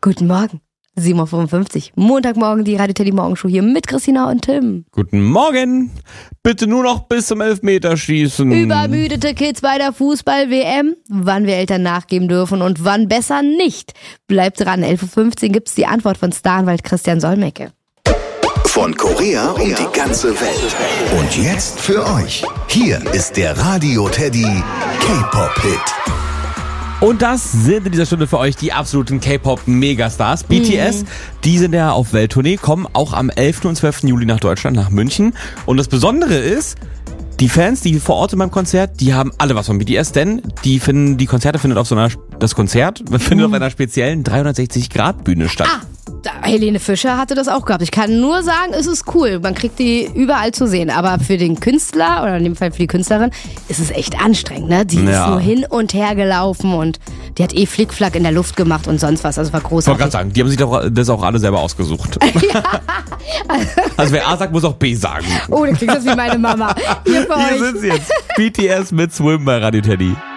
Guten Morgen. 7.55 Uhr. Montagmorgen die Radio Teddy Morgenshow hier mit Christina und Tim. Guten Morgen. Bitte nur noch bis zum Elfmeterschießen. Übermüdete Kids bei der Fußball-WM. Wann wir Eltern nachgeben dürfen und wann besser nicht. Bleibt dran. 11.15 Uhr gibt's die Antwort von Staranwalt Christian Solmecke. Von Korea um die ganze Welt. Und jetzt für euch. Hier ist der Radio Teddy K-Pop-Hit. Und das sind in dieser Stunde für euch die absoluten K-Pop-Megastars. BTS, die sind ja auf Welttournee, kommen auch am 11. und 12. Juli nach Deutschland, nach München. Und das Besondere ist, die Fans, die vor Ort sind beim Konzert, die haben alle was von BTS, denn das Konzert findet auf einer speziellen 360-Grad-Bühne statt. Helene Fischer hatte das auch gehabt. Ich kann nur sagen, es ist cool. Man kriegt die überall zu sehen. Aber für den Künstler, oder in dem Fall für die Künstlerin, ist es echt anstrengend. Ne? Die ist nur hin und her gelaufen und die hat Flickflack in der Luft gemacht und sonst was. Also war großartig. Ich wollte gerade sagen, die haben sich das auch alle selber ausgesucht. Ja. Also wer A sagt, muss auch B sagen. Oh, du klingst das wie meine Mama. Hier sind sie jetzt. BTS mit Swim bei Radio Teddy.